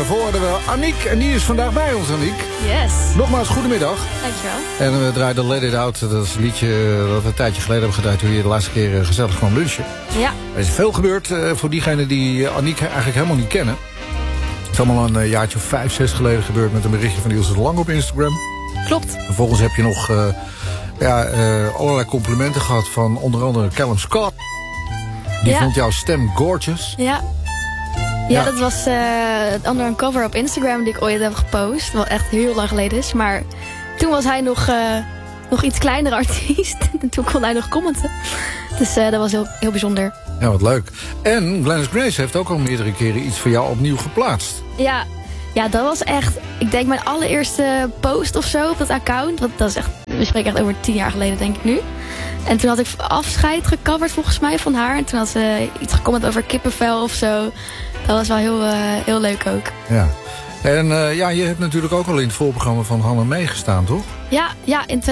daarvoor hadden we Aniek. En die is vandaag bij ons, Aniek. Yes. Nogmaals, goedemiddag. Dankjewel. En we draaiden Let It Out. Dat is een liedje dat we een tijdje geleden hebben gedraaid... toen je de laatste keer gezellig kwam lunchen. Ja. Er is veel gebeurd voor diegenen die Aniek eigenlijk helemaal niet kennen. Het is allemaal een jaartje of 5, 6 geleden gebeurd... met een berichtje van Ilse de Lang op Instagram. Klopt. Vervolgens heb je nog allerlei complimenten gehad... van onder andere Callum Scott. Die vond jouw stem gorgeous. Ja. Ja, dat was onder een cover op Instagram die ik ooit heb gepost. Wat echt heel lang geleden is. Maar toen was hij nog iets kleinere artiest. En toen kon hij nog commenten. Dus dat was heel bijzonder. Ja, wat leuk. En Glennis Grace heeft ook al meerdere keren iets voor jou opnieuw geplaatst. Ja, dat was echt, ik denk mijn allereerste post of zo op dat account. Want dat is echt, we spreken echt over 10 jaar geleden, denk ik nu. En toen had ik afscheid gecoverd volgens mij van haar. En toen had ze iets gecomment over kippenvel of zo. Dat was wel heel leuk ook. Ja. En je hebt natuurlijk ook al in het voorprogramma van Hanna meegestaan, toch? Ja, in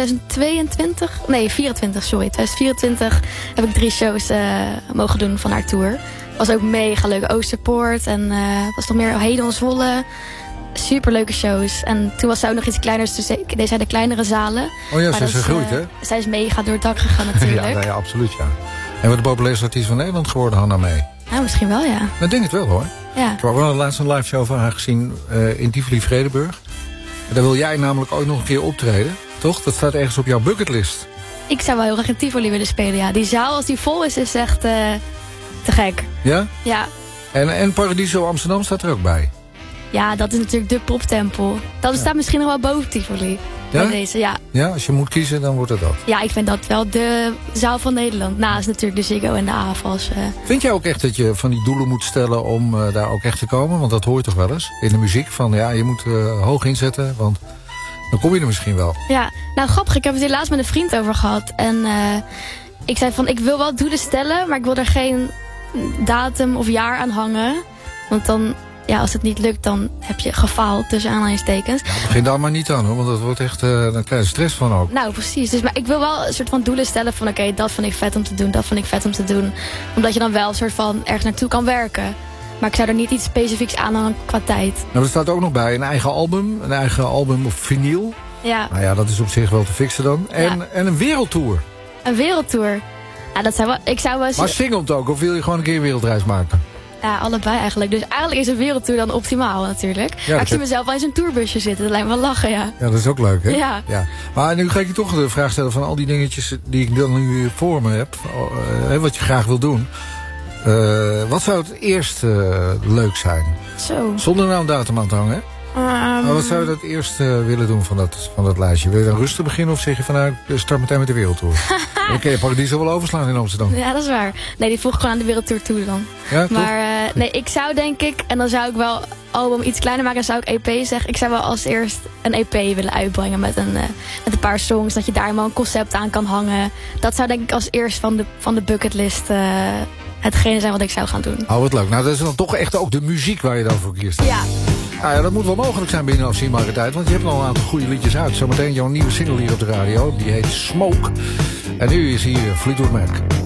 2024 heb ik 3 shows mogen doen van haar tour. Was ook mega leuk. Oosterpoort en was nog meer Hedon Zwolle. Super leuke shows. En toen was zij ook nog iets kleiner, dus deed zij de kleinere zalen. Oh ja, ze is gegroeid, hè? Zij is mega door het dak gegaan natuurlijk. ja, absoluut, ja. En wat de populairste artiest van Nederland geworden, Hanna mee? Ja, misschien wel, ja. Ik denk het wel, hoor. Ja. Ik heb ook laatst een live show van haar gezien in Tivoli Vredenburg. En daar wil jij namelijk ook nog een keer optreden, toch? Dat staat ergens op jouw bucketlist. Ik zou wel heel graag in Tivoli willen spelen, ja. Die zaal, als die vol is echt te gek. Ja? Ja. En Paradiso Amsterdam staat er ook bij? Ja, dat is natuurlijk de poptempel. Dat staat misschien nog wel boven Tivoli. Ja? Deze, ja. Ja, als je moet kiezen, dan wordt het dat. Ja, ik vind dat wel de zaal van Nederland. Naast natuurlijk de Ziggo en de AFAS. Vind jij ook echt dat je van die doelen moet stellen om daar ook echt te komen? Want dat hoor je toch wel eens in de muziek. Van ja, je moet hoog inzetten, want dan kom je er misschien wel. Ja, nou grappig. Ik heb het hier laatst met een vriend over gehad. En ik zei van, ik wil wel doelen stellen, maar ik wil er geen datum of jaar aan hangen. Want dan, ja, als het niet lukt, dan heb je gefaald tussen aanhalingstekens. Ja, begin daar maar niet aan, hoor, want dat wordt echt een kleine stress van ook. Nou, precies. Dus, maar ik wil wel een soort van doelen stellen van oké, dat vind ik vet om te doen, dat vind ik vet om te doen. Omdat je dan wel een soort van ergens naartoe kan werken. Maar ik zou er niet iets specifieks aan hangen qua tijd. Nou, er staat ook nog bij een eigen album op vinyl. Ja. Nou ja, dat is op zich wel te fixen dan. En een wereldtour. Een wereldtour. Ja, dat zou wel, ik zou wel... Maar singelend ook, of wil je gewoon een keer een wereldreis maken? Ja, allebei eigenlijk. Dus eigenlijk is een wereldtour dan optimaal natuurlijk. Ja, maar ik zie mezelf wel in zo'n tourbusje zitten. Dat lijkt me wel lachen, ja. Ja, dat is ook leuk, hè? Ja. Maar nu ga ik je toch de vraag stellen van al die dingetjes die ik dan nu voor me heb. Wat je graag wil doen. Wat zou het eerst leuk zijn? Zo. Zonder nou een datum aan te hangen, hè? Maar wat zou je dat eerst willen doen van dat lijstje? Wil je dan rustig beginnen of zeg je van nou, start meteen met de wereldtour? Dan kun je Paradiso wel overslaan in Amsterdam. Ja, dat is waar. Nee, die voeg ik gewoon aan de wereldtour toe dan. Ja, maar nee, ik zou denk ik, en dan zou ik wel album iets kleiner maken, dan zou ik EP zeggen. Ik zou wel als eerst een EP willen uitbrengen met een paar songs. Dat je daar maar een concept aan kan hangen. Dat zou denk ik als eerst van de bucketlist hetgene zijn wat ik zou gaan doen. Oh, wat leuk. Nou, dat is dan toch echt ook de muziek waar je dan voor kiest. Ja. Nou ja, dat moet wel mogelijk zijn binnen afzienbare tijd. Want je hebt al een aantal goede liedjes uit. Zometeen jouw nieuwe single hier op de radio. Die heet Smoke. En nu is hier Fleetwood Mac.